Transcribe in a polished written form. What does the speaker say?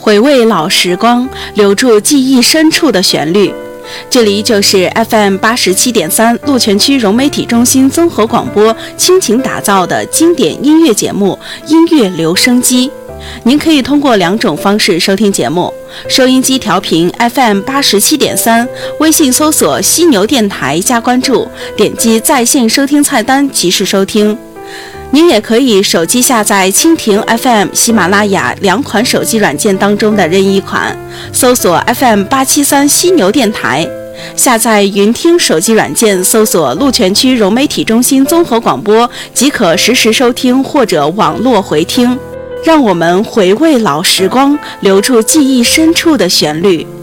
回味老时光，留住记忆深处的旋律。这里就是 FM87.3 鹿泉区融媒体中心综合广播倾情打造的经典音乐节目《音乐留声机》。您可以通过2种方式收听节目：收音机调频 FM87.3， 微信搜索犀牛电台加关注，点击在线收听菜单及时收听。您也可以手机下载蜻蜓 FM、喜马拉雅2款手机软件当中的任意一款，搜索 FM873 犀牛电台，下载云听手机软件，搜索鹿泉区融媒体中心综合广播，即可实时收听或者网络回听。让我们回味老时光，留住记忆深处的旋律。